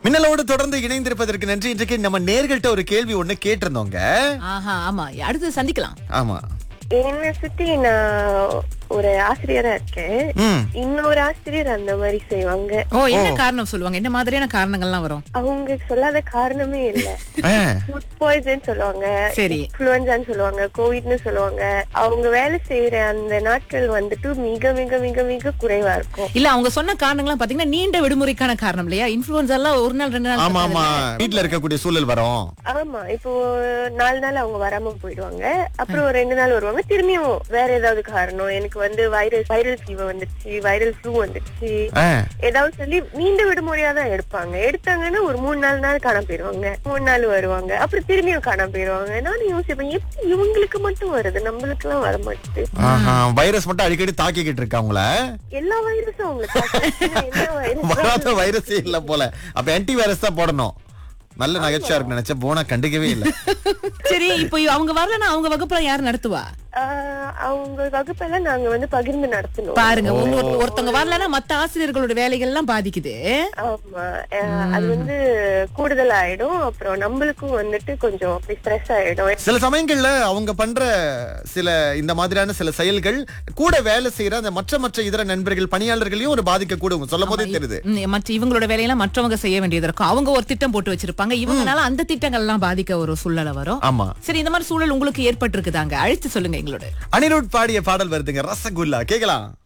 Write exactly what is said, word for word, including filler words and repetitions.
மின்னலோடு தொடர்ந்து இணைந்திருப்பதற்கு நன்றி. இன்றைக்கு நம்ம நேர்கள்ட்ட ஒரு கேள்வி ஒண்ணு கேட்டிருந்தோங்க. ஆஹா, ஆமா, அடுத்து சந்திக்கலாம். ஆமா. என்னை சுத்தி நான் ஒரு ஆசிரியரா இருக்கேன். ம். இன்னொரு ஆசிரியர் அந்த மாதிரி செய்வாங்க. ஓ, என்ன காரணம் சொல்லுவாங்க? என்ன மாதிரியான காரணங்கள்லாம் வரும்? அவங்க சொல்லாத காரணமே இல்ல. ஆ. ஃபுட் பாய்சன் சொல்லுவாங்க, சரி. இன்ஃப்ளூயன்சான்னு சொல்லுவாங்க, கோவிட்னு சொல்லுவாங்க. அவங்க வேலை செய்யற அந்த நாட்கள் வந்துட்டு மிக மிக மிக மிக குறைவா இருக்கும். இல்ல, அவங்க சொன்ன காரணங்கள்லாம் பாத்தீங்கன்னா நீண்ட விடுமுறைக்கான காரணம் இல்லையா? இன்ஃபுளுன்சா எல்லாம் ஒரு நாள் ரெண்டு நாள் ஆமா ஆமா, இருக்காதுல்ல? வீட்ல இருக்கக்கூடிய சூழல் வரும். ஆமா, இப்போ நாலு நாள் அவங்க வராம போயிடுவாங்க. அப்புறம் ஒரு ரெண்டு நாள் வருவாங்க, திரும்பியும் வேற ஏதாவது காரணம், எனக்கு வந்து வைரஸ் வைரல் ஃபீவர் வந்துச்சு, வைரல் ஃப்ளூ வந்துச்சு, ஆ. ஏதாவது சொல்லி நீண்ட விடுமுறையா தான் எடுப்பாங்க. எடுத்தாங்கன்னா ஒரு மூணு நாலு நாள் காணாம போயிருவாங்க, மூணு நாள் வருவாங்க, அப்புறம் திரும்பியும் காணாம போயிருவாங்க. நானும் யோசிப்பேன், எப்படி இவங்களுக்கு மட்டும் வருது, நம்மளுக்கு எல்லாம் வர மாட்டேது. ஆஹா, வைரஸ் மட்டும் அடிக்கடி தாக்கிக்கிட்டு இருக்கா உங்கள? எல்லா வைரஸும் அவங்களுக்கு என்ன வைரஸ் வராத வைரஸே இல்ல போல. அப்ப ஆன்டி வைரஸ் தான் போடணும். நல்ல நகைச்சுவா இருக்கு நினைச்ச, போனா கண்டுக்கவே இல்ல. சரி, இப்போ அவங்க வரலன்னா அவங்க வகுப்புல யார் நடத்துவா? ஆஹ் அவங்க வகுப்பெல்லாம் நாங்க வந்து பகிர்ந்து நடத்தணும். பாருங்க, ஒன்னு- ஒருத்தவங்க வரலன்னா மத்த ஆசிரியர்களோட வேலைகள் எல்லாம் பாதிக்குது. ஆமா, அஹ் அது வந்து கூடுதல் ஆயிடும். அப்புறம் நம்மளுக்கும் வந்துட்டு கொஞ்சம் ஸ்ட்ரெஸ் ஆயிடும். சில சமயங்கள்ல அவங்க பண்ற சில இந்த மாதிரியான சில செயல்கள் கூட வேலை செய்யற அந்த மற்ற மற்ற இதர நண்பர்கள் பணியாளர்களையும் ஒரு பாதிக்க கூடும், சொல்லும் போதே தெரியுது. ம், மற்ற இவங்களோட வேலையெல்லாம் மற்றவங்க செய்ய வேண்டியது இருக்கும். அவங்க ஒரு திட்டம் போட்டு வச்சிருப்பாங்க, இவங்கனால அந்த திட்டங்கள் எல்லாம் பாதிக்க ஒரு சூழல வரும். ஆமா. சரி, இந்த மாதிரி சூழல் உங்களுக்கு ஏற்பட்டிருக்குதாங்க? அழைத்து சொல்லுங்க எங்களோட. அனிருத் பாடிய பாடல் வருதுங்க, ரசகுல்லா. கேக்கலாம்.